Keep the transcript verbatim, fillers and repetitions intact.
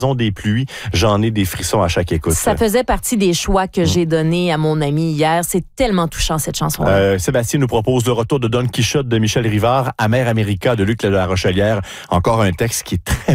des pluies, j'en ai des frissons à chaque écoute. Ça faisait partie des choix que mmh. j'ai donnés à mon ami hier. C'est tellement touchant, cette chanson-là. Euh, Sébastien nous propose le retour de Don Quichotte de Michel Rivard, Amer America de Luc La Rochelière. Encore un texte qui est très